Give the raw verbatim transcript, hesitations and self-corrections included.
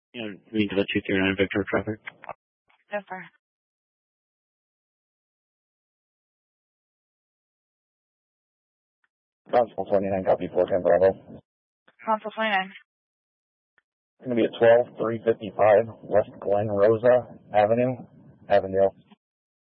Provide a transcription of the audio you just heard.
You know, lead to the two three nine Victor traffic. Yes, sir. Constable twenty-nine, copy four ten Bravo. Constable twenty-nine. It's going to be at twelve three fifty-five West Glen Rosa Avenue, Avondale.